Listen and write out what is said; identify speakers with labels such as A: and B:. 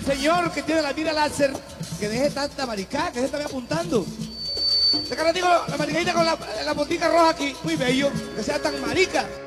A: al señor que tiene la mira láser que deje tanta maricada, que se está apuntando. De cara digo, la maricadita con la botica roja aquí, muy bello, que sea tan marica.